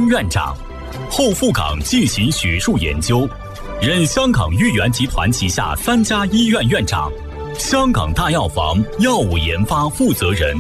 院长，后赴港进行学术研究，任香港豫园集团旗下3家医院院长，香港大药房药物研发负责人。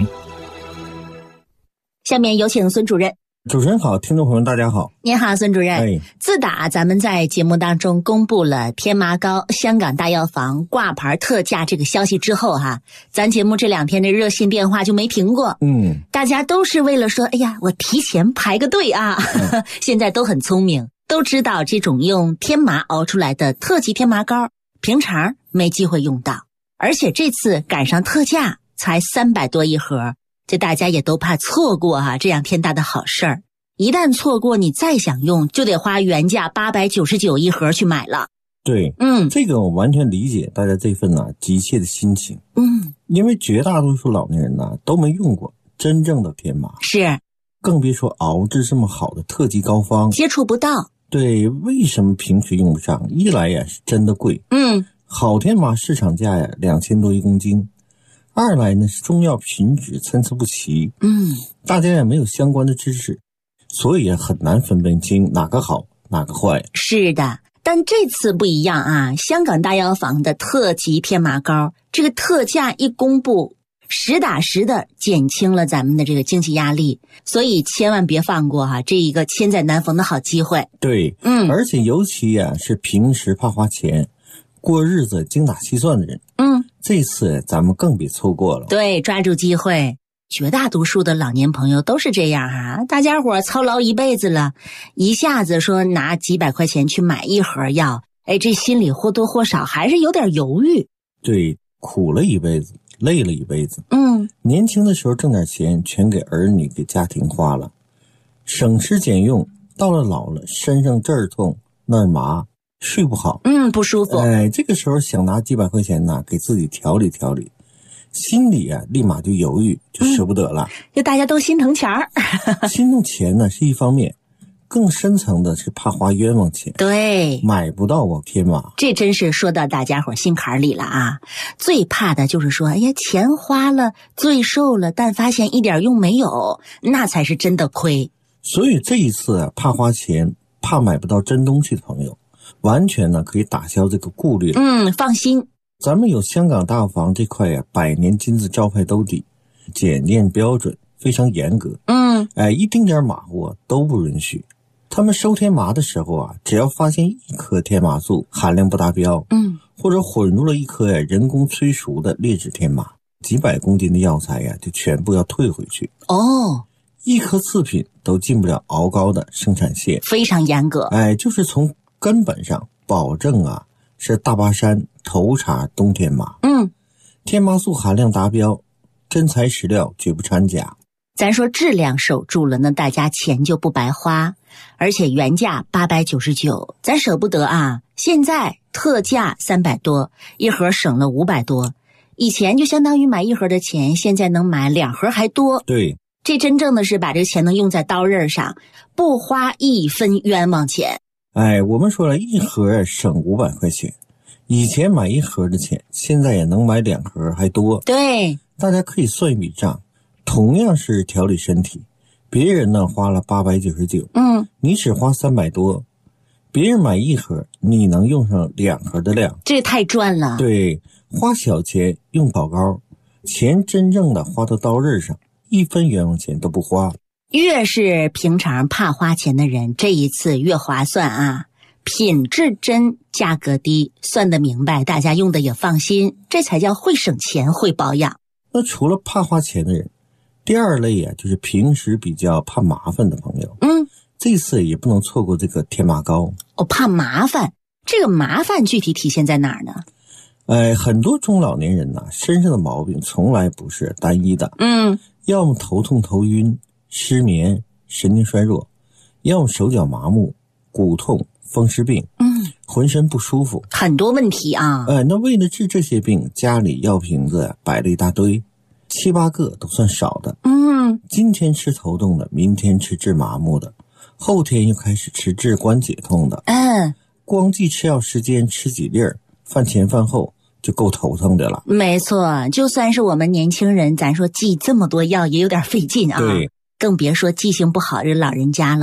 下面有请孙主任。 主持人好，听众朋友大家好。 您好，孙主任。自打咱们在节目当中公布了天麻膏香港大药房挂牌特价这个消息之后咱节目这2天的热线电话就没停过。大家都是为了说，哎呀，我提前排个队啊。现在都很聪明，都知道这种用天麻熬出来的特级天麻膏，平常没机会用到，而且这次赶上特价，才300多一盒。这大家也都怕错过这样天大的好事儿，一旦错过你再想用就得花原价899一盒去买了。 对，这个我完全理解大家这份急切的心情。因为绝大多数老年人都没用过真正的天麻， 是， 更别说熬制这么好的特级膏方， 接触不到。 对，为什么平时用不上？一来是真的贵，好天麻市场价2000多一公斤。二来呢是中药品质参差不齐，大家也没有相关的知识，所以也很难分辨清哪个好哪个坏。 是的，但这次不一样香港大药房的特级天麻膏，这个特价一公布，实打实的减轻了咱们的这个经济压力，所以千万别放过这一个千载难逢的好机会。 对，而且尤其是平时怕花钱，过日子精打细算的人，这次咱们更别错过了。 对，抓住机会。绝大多数的老年朋友都是这样大家伙操劳一辈子了，一下子说拿几百块钱去买一盒药，这心里或多或少还是有点犹豫。 对，苦了一辈子，累了一辈子。年轻的时候挣点钱全给儿女给家庭花了，省吃俭用，到了老了身上这儿痛那儿麻，睡不好， 不舒服。 这个时候想拿几百块钱给自己调理调理，心里立马就犹豫，就舍不得了。 就大家都心疼钱儿。 心疼钱呢是一方面，更深层的是怕花冤枉钱。 对， 买不到天麻， 这真是说到大家伙心坎里了最怕的就是说，哎呀，钱花了，罪受了，但发现一点用没有，那才是真的亏。 所以这一次怕花钱，怕买不到真东西的朋友，完全可以打消这个顾虑。 放心， 咱们有香港大药房这块100年金字招牌兜底，检验标准非常严格。一丁点马虎都不允许。他们收天麻的时候只要发现1颗天麻素含量不达标，或者混入了1颗人工催熟的劣质天麻，几百公斤的药材就全部要退回去。1颗次品都进不了熬膏的生产线， 非常严格。 就是从根本上保证是大巴山头茬冬天麻。天麻素含量达标，真材实料，绝不掺假。 咱说质量守住了，那大家钱就不白花，而且原价899，咱舍不得现在特价300多，一盒省了500多，以前就相当于买一盒的钱，现在能买2盒还多。 对， 这真正的是把这个钱能用在刀刃上，不花1分冤枉钱。 我们说了，一盒省500块钱，以前买一盒的钱，现在也能买2盒还多。 对， 大家可以算一笔账，同样是调理身体，别人呢花了899，你只花300多，别人买一盒，你能用上2盒的量， 这太赚了。 对，花小钱用宝膏，钱真正的花到刀刃上，1分冤枉钱都不花。 越是平常怕花钱的人，这一次越划算品质真，价格低，算得明白，大家用的也放心，这才叫会省钱会保养。 那除了怕花钱的人，第二类就是平时比较怕麻烦的朋友。这次也不能错过这个天麻膏。 怕麻烦，这个麻烦具体体现在哪儿呢？ 很多中老年人身上的毛病从来不是单一的。要么头痛头晕、失眠、神经衰弱，要么手脚麻木、骨痛、风湿病，浑身不舒服， 很多问题那为了治这些病，家里药瓶子摆了一大堆，7、8个都算少的。今天吃头痛的，明天吃治麻木的，后天又开始吃治关节痛的。光记吃药时间吃几粒儿，饭前饭后就够头疼的了。 没错，就算是我们年轻人，咱说记这么多药也有点费劲对， 更别说记性不好这老人家了。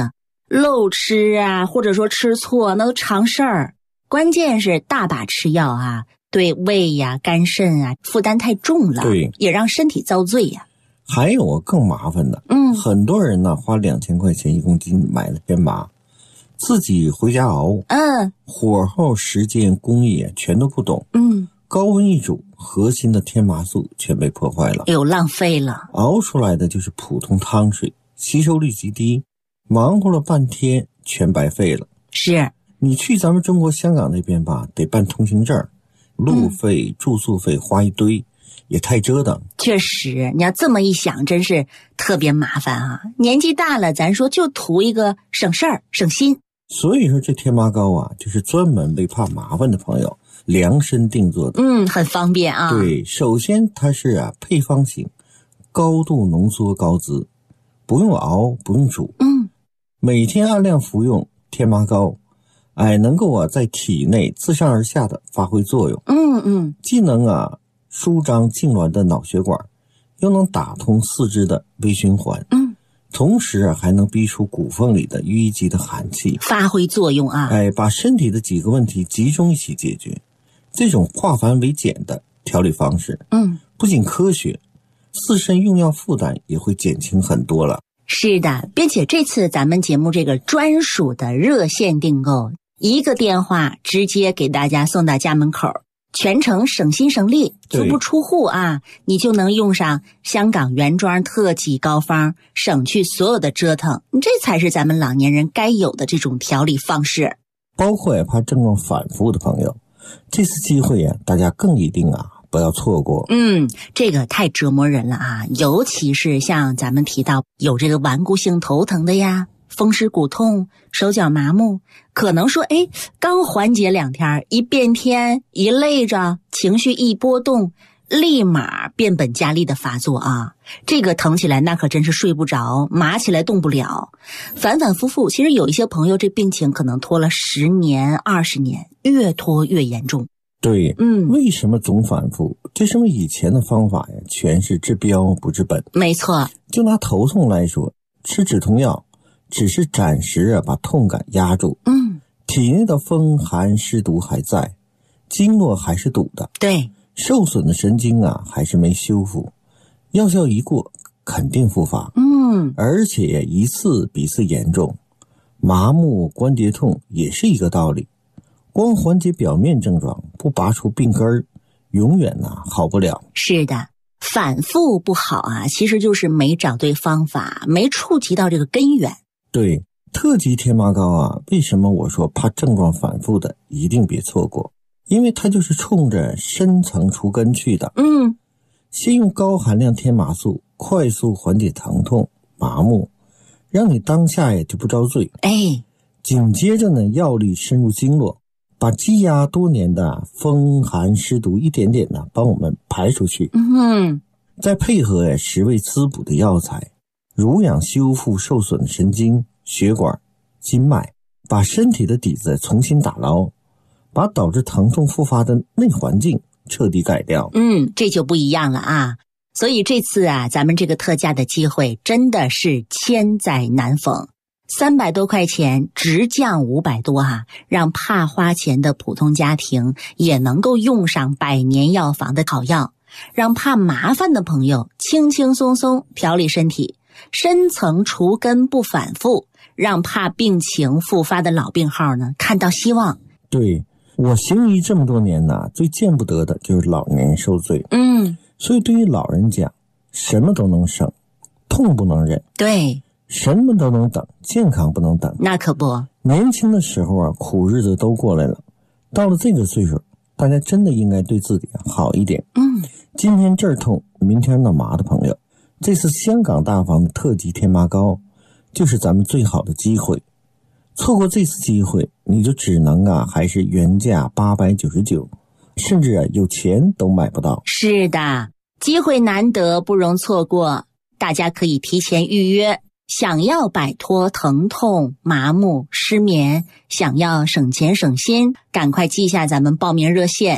漏吃啊，或者说吃错，那都常事儿。关键是大把吃药啊，对胃呀、肝肾啊负担太重了， 对， 也让身体遭罪呀。 还有更麻烦的，很多人呢花2000块钱1公斤买了天麻，自己回家熬，火候、时间、工艺全都不懂，高温一煮，核心的天麻素全被破坏了， 浪费了， 熬出来的就是普通汤水，吸收率极低，忙活了半天全白费了。 是你去咱们中国香港那边吧，得办通行证，路费、住宿费花一堆，也太折腾。 确实，你要这么一想，真是特别麻烦啊！年纪大了，咱说就图一个省事儿、省心。 所以说这天麻膏啊，就是专门为怕麻烦的朋友量身定做的。 很方便啊。 对，首先它是配方型，高度浓缩高滋，不用熬，不用煮。每天按量服用天麻膏，能够在体内自上而下的发挥作用。既能舒张痉挛的脑血管，又能打通四肢的微循环。同时还能逼出骨缝里的淤积的寒气， 发挥作用啊！ 把身体的几个问题集中一起解决。这种化繁为简的调理方式，不仅科学，自身用药负担也会减轻很多了。 是的，并且这次咱们节目这个专属的热线订购，一个电话直接给大家送到家门口。全程省心省力，足不出户啊，你就能用上香港原装特级膏方，省去所有的折腾。这才是咱们老年人该有的这种调理方式。 包括怕症状反复的朋友，这次机会大家更一定不要错过。 这个太折磨人了啊，尤其是像咱们提到有这个顽固性头疼的呀，风湿骨痛、手脚麻木，可能说刚缓解2天，一变天一累着，情绪一波动，立马变本加厉的发作啊！这个疼起来那可真是睡不着，麻起来动不了，反反复复。其实有一些朋友这病情可能拖了10年、20年，越拖越严重。 对，为什么总反复？这是因为以前的方法全是治标不治本。 没错， 就拿头痛来说，吃止痛药只是暂时把痛感压住，体内的风寒湿毒还在，经络还是堵的， 对， 受损的神经还是没修复，药效一过肯定复发，而且一次比一次严重。麻木关节痛也是一个道理，光缓解表面症状，不拔除病根儿，永远好不了。 是的，反复不好其实就是没找对方法，没触及到这个根源。 对，特级天麻膏为什么我说怕症状反复的一定别错过？因为它就是冲着深层除根去的。先用高含量天麻素快速缓解疼痛麻木，让你当下就不遭罪。紧接着呢，药力深入经络，把积压多年的风寒湿毒一点点帮我们排出去。再配合食味滋补的药材，濡养修复受损的神经、血管、筋脉，把身体的底子重新打牢，把导致疼痛复发的内环境彻底改掉。 这就不一样了啊！所以这次咱们这个特价的机会真的是千载难逢，300多块钱直降500多让怕花钱的普通家庭也能够用上百年药房的好药，让怕麻烦的朋友轻轻松松调理身体，深层除根不反复，让怕病情复发的老病号呢看到希望。 对，我行医这么多年最见不得的就是老年人受罪。所以对于老人讲，什么都能省，痛不能忍。 对， 什么都能等，健康不能等。 那可不， 年轻的时候苦日子都过来了，到了这个岁数，大家真的应该对自己好一点。今天这儿痛，明天那麻的朋友，这次香港大房的特级天麻膏就是咱们最好的机会。错过这次机会，你就只能还是原价899，甚至有钱都买不到。 是的，机会难得，不容错过，大家可以提前预约。想要摆脱疼痛、麻木、失眠，想要省钱省心，赶快记下咱们报名热线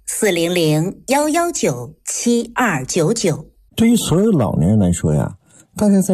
：400-119-7299，400-119-7299。对于所有老年人来说大家在